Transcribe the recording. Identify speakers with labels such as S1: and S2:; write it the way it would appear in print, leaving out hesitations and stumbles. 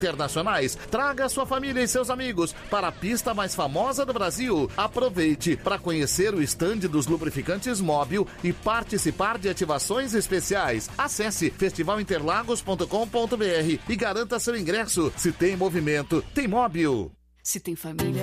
S1: internacionais. Traga sua família e seus amigos para a pista mais famosa do Brasil. Aproveite para conhecer o estande dos lubrificantes Móbil e participar de ativações especiais. Acesse festivalinterlagos.com.br e garanta seu ingresso. Se tem movimento, tem Móbil.
S2: Se tem família,